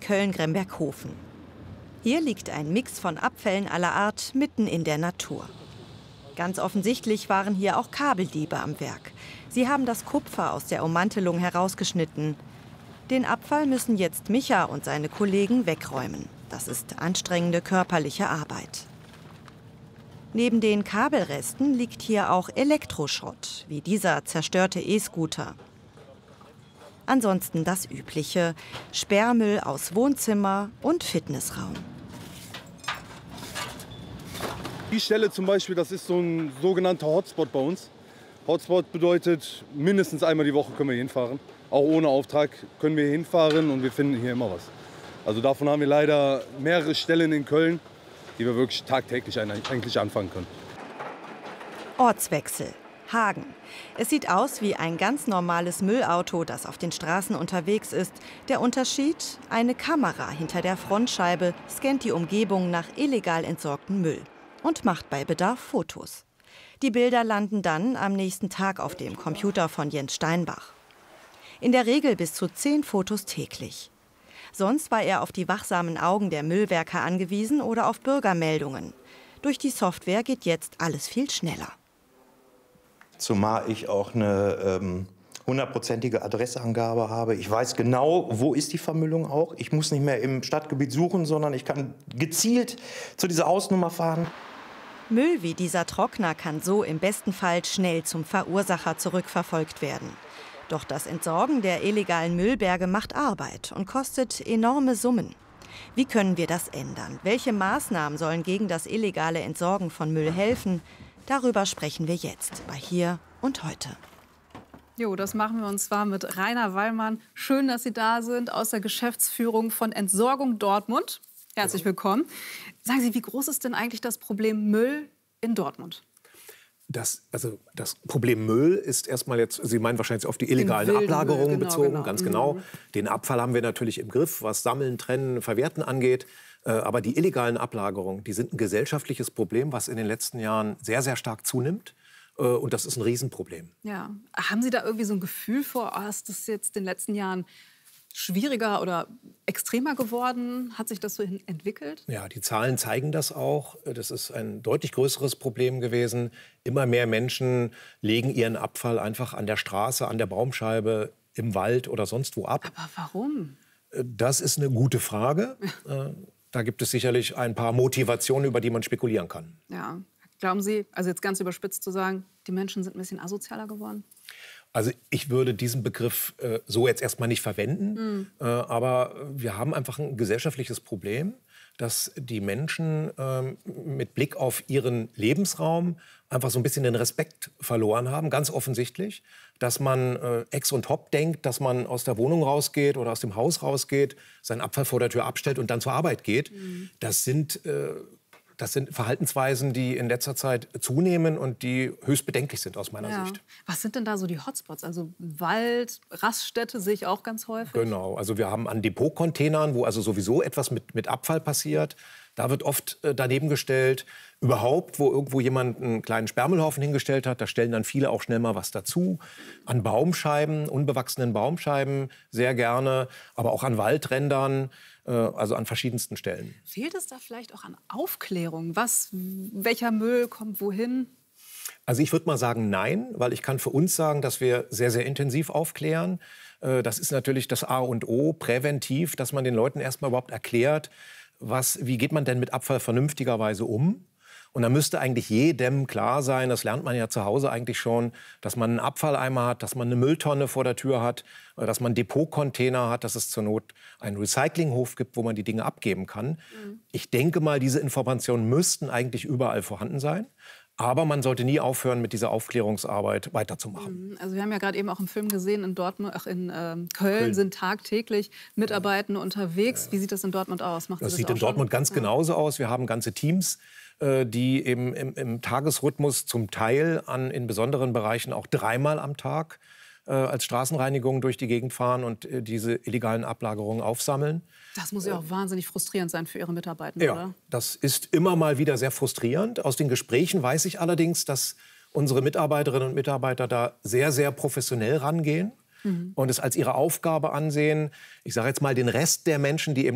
Köln-Gremberghofen. Hier liegt ein Mix von Abfällen aller Art mitten in der Natur. Ganz offensichtlich waren hier auch Kabeldiebe am Werk. Sie haben das Kupfer aus der Ummantelung herausgeschnitten. Den Abfall müssen jetzt Micha und seine Kollegen wegräumen. Das ist anstrengende körperliche Arbeit. Neben den Kabelresten liegt hier auch Elektroschrott, wie dieser zerstörte E-Scooter. Ansonsten das Übliche: Sperrmüll aus Wohnzimmer und Fitnessraum. Die Stelle zum Beispiel, das ist so ein sogenannter Hotspot bei uns. Hotspot bedeutet, mindestens einmal die Woche können wir hinfahren. Auch ohne Auftrag können wir hinfahren und wir finden hier immer was. Also davon haben wir leider mehrere Stellen in Köln, die wir wirklich tagtäglich eigentlich anfangen können. Ortswechsel. Hagen. Es sieht aus wie ein ganz normales Müllauto, das auf den Straßen unterwegs ist. Der Unterschied? Eine Kamera hinter der Frontscheibe scannt die Umgebung nach illegal entsorgtem Müll und macht bei Bedarf Fotos. Die Bilder landen dann am nächsten Tag auf dem Computer von Jens Steinbach. In der Regel bis zu 10 Fotos täglich. Sonst war er auf die wachsamen Augen der Müllwerker angewiesen oder auf Bürgermeldungen. Durch die Software geht jetzt alles viel schneller. Zumal ich auch eine 100-prozentige Adressangabe habe. Ich weiß genau, wo ist die Vermüllung auch. Ich muss nicht mehr im Stadtgebiet suchen, sondern ich kann gezielt zu dieser Hausnummer fahren. Müll wie dieser Trockner kann so im besten Fall schnell zum Verursacher zurückverfolgt werden. Doch das Entsorgen der illegalen Müllberge macht Arbeit und kostet enorme Summen. Wie können wir das ändern? Welche Maßnahmen sollen gegen das illegale Entsorgen von Müll helfen? Darüber sprechen wir jetzt bei Hier und Heute. Jo, das machen wir und zwar mit Rainer Wallmann. Schön, dass Sie da sind, aus der Geschäftsführung von Entsorgung Dortmund. Herzlich willkommen. Sagen Sie, wie groß ist denn eigentlich das Problem Müll in Dortmund? Das Problem Müll ist erstmal jetzt, Sie meinen wahrscheinlich auf die illegalen Ablagerungen bezogen, ganz genau. Den Abfall haben wir natürlich im Griff, was Sammeln, Trennen, Verwerten angeht. Aber die illegalen Ablagerungen, die sind ein gesellschaftliches Problem, was in den letzten Jahren sehr, sehr stark zunimmt. Und das ist ein Riesenproblem. Ja. Haben Sie da irgendwie so ein Gefühl vor, ist das jetzt in den letzten Jahren schwieriger oder extremer geworden? Hat sich das so entwickelt? Ja, die Zahlen zeigen das auch. Das ist ein deutlich größeres Problem gewesen. Immer mehr Menschen legen ihren Abfall einfach an der Straße, an der Baumscheibe, im Wald oder sonst wo ab. Aber warum? Das ist eine gute Frage. Da gibt es sicherlich ein paar Motivationen, über die man spekulieren kann. Ja. Glauben Sie, also jetzt ganz überspitzt zu sagen, die Menschen sind ein bisschen asozialer geworden? Also ich würde diesen Begriff so jetzt erstmal nicht verwenden. Aber wir haben einfach ein gesellschaftliches Problem, dass die Menschen mit Blick auf ihren Lebensraum einfach so ein bisschen den Respekt verloren haben, ganz offensichtlich. Dass man ex und hop denkt, dass man aus der Wohnung rausgeht oder aus dem Haus rausgeht, seinen Abfall vor der Tür abstellt und dann zur Arbeit geht. Das sind Verhaltensweisen, die in letzter Zeit zunehmen und die höchst bedenklich sind aus meiner Sicht. Was sind denn da so die Hotspots? Also Wald, Raststätte sehe ich auch ganz häufig. Genau, also wir haben an Depotcontainern, wo also sowieso etwas mit Abfall passiert. Da wird oft daneben gestellt. Überhaupt, wo irgendwo jemand einen kleinen Sperrmüllhaufen hingestellt hat, da stellen dann viele auch schnell mal was dazu. An Baumscheiben, unbewachsenen Baumscheiben sehr gerne, aber auch an Waldrändern, also an verschiedensten Stellen. Fehlt es da vielleicht auch an Aufklärung? Welcher Müll kommt wohin? Also ich würde mal sagen, nein, weil ich kann für uns sagen, dass wir sehr, sehr intensiv aufklären. Das ist natürlich das A und O, präventiv, dass man den Leuten erst mal überhaupt erklärt, wie geht man denn mit Abfall vernünftigerweise um? Und da müsste eigentlich jedem klar sein, das lernt man ja zu Hause eigentlich schon, dass man einen Abfalleimer hat, dass man eine Mülltonne vor der Tür hat, dass man Depotcontainer hat, dass es zur Not einen Recyclinghof gibt, wo man die Dinge abgeben kann. Ich denke mal, diese Informationen müssten eigentlich überall vorhanden sein. Aber man sollte nie aufhören, mit dieser Aufklärungsarbeit weiterzumachen. Also wir haben ja gerade eben auch im Film gesehen, in Köln sind tagtäglich Mitarbeitende unterwegs. Wie sieht das in Dortmund aus? Das sieht in Dortmund ganz genauso aus. Wir haben ganze Teams, die eben im Tagesrhythmus zum Teil in besonderen Bereichen auch 3-mal am Tag als Straßenreinigung durch die Gegend fahren und diese illegalen Ablagerungen aufsammeln. Das muss ja auch wahnsinnig frustrierend sein für Ihre Mitarbeitenden, oder? Ja, das ist immer mal wieder sehr frustrierend. Aus den Gesprächen weiß ich allerdings, dass unsere Mitarbeiterinnen und Mitarbeiter da sehr, sehr professionell rangehen und es als ihre Aufgabe ansehen, ich sage jetzt mal, den Rest der Menschen, die eben